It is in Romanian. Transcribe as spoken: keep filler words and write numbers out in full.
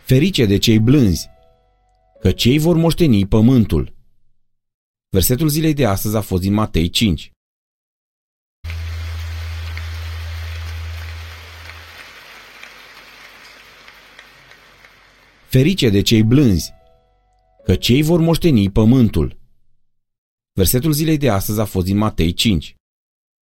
Ferice de cei blânzi, că cei vor moșteni pământul. Versetul zilei de astăzi a fost din Matei cinci. Ferice de cei blânzi, că cei vor moșteni pământul. Versetul zilei de astăzi a fost din Matei cinci.